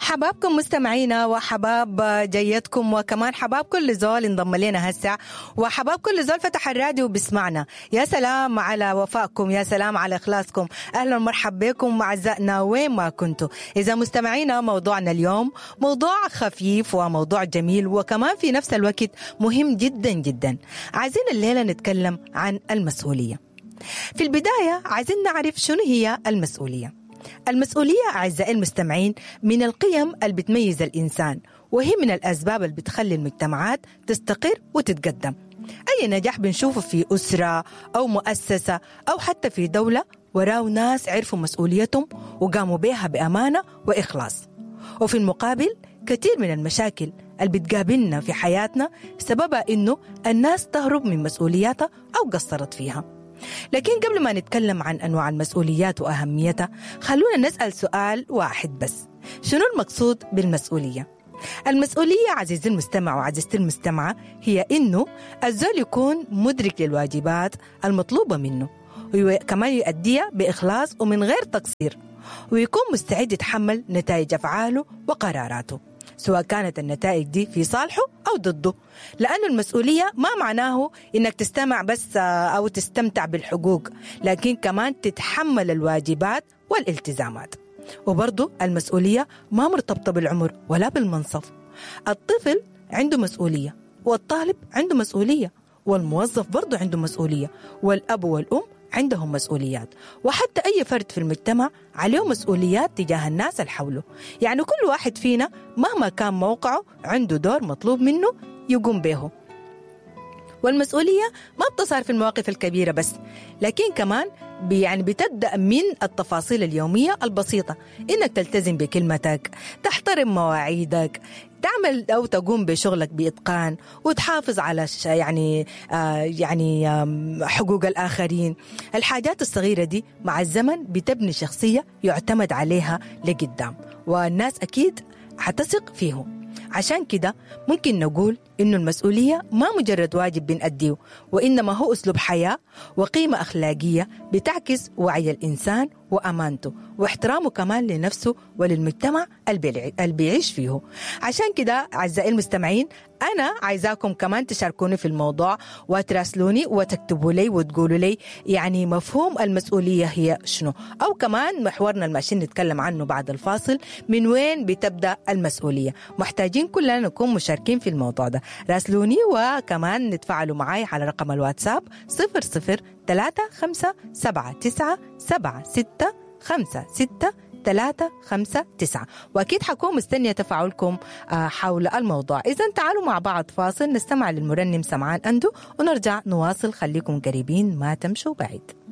حبابكم مستمعينا وحباب جيتكم وكمان حباب كل زول انضم لنا هسه وحباب كل زول فتح الراديو وبسمعنا. يا سلام على وفائكم، يا سلام على إخلاصكم. أهلا ومرحبا بكم أعزائنا وين ما كنتوا. إذا مستمعينا موضوعنا اليوم موضوع خفيف وموضوع جميل وكمان في نفس الوقت مهم جدا جدا. عايزين الليلة نتكلم عن المسؤولية. في البداية عايزين نعرف شنو هي المسؤولية. المسؤولية أعزائي المستمعين من القيم اللي بتميز الإنسان، وهي من الأسباب اللي بتخلي المجتمعات تستقر وتتقدم. أي نجاح بنشوفه في أسرة أو مؤسسة أو حتى في دولة وراه ناس عرفوا مسؤوليتهم وقاموا بها بأمانة وإخلاص. وفي المقابل كثير من المشاكل اللي بتقابلنا في حياتنا سببها إنه الناس تهرب من مسؤولياتها أو قصرت فيها. لكن قبل ما نتكلم عن أنواع المسؤوليات وأهميتها، خلونا نسأل سؤال واحد بس: شنو المقصود بالمسؤولية؟ المسؤولية عزيزي المستمع وعزيزتي المستمعة هي إنه الزول يكون مدرك للواجبات المطلوبة منه، وكمان يؤديها بإخلاص ومن غير تقصير، ويكون مستعد يتحمل نتائج أفعاله وقراراته، سواء كانت النتائج دي في صالحه أو ضده. لأن المسؤولية ما معناه إنك تستمع بس أو تستمتع بالحقوق، لكن كمان تتحمل الواجبات والالتزامات. وبرضو المسؤولية ما مرتبطة بالعمر ولا بالمنصب. الطفل عنده مسؤولية، والطالب عنده مسؤولية، والموظف برضو عنده مسؤولية، والأب والأم عندهم مسؤوليات، وحتى أي فرد في المجتمع عليه مسؤوليات تجاه الناس اللي حوله. يعني كل واحد فينا مهما كان موقعه عنده دور مطلوب منه يقوم به. والمسؤولية ما بتصير في المواقف الكبيرة بس، لكن كمان بتبدأ من التفاصيل اليومية البسيطة، إنك تلتزم بكلمتك، تحترم مواعيدك، تعمل أو تقوم بشغلك بإتقان، وتحافظ على حقوق الآخرين. الحاجات الصغيرة دي مع الزمن بتبني شخصية يعتمد عليها لقدام، والناس أكيد حتثق فيهم. عشان كده ممكن نقول إنه المسؤولية ما مجرد واجب بنأديه، وإنما هو أسلوب حياة وقيمة أخلاقية بتعكس وعي الإنسان وأمانته واحترامه كمان لنفسه وللمجتمع اللي بيعيش فيه. عشان كده أعزائي المستمعين، أنا عايزاكم كمان تشاركوني في الموضوع وتراسلوني وتكتبوا لي وتقولوا لي يعني مفهوم المسؤولية هي شنو، أو كمان محورنا الماشين نتكلم عنه بعد الفاصل، من وين بتبدأ المسؤولية. محتاجين كلنا نكون مشاركين في الموضوع ده. راسلوني وكمان نتفاعلوا معي على رقم الواتساب 0035767656، وأكيد حكون مستنية تفاعلكم حول الموضوع. إذن تعالوا مع بعض فاصل نستمع للمرنم سمعان أندو ونرجع نواصل. خليكم قريبين ما تمشوا بعيد.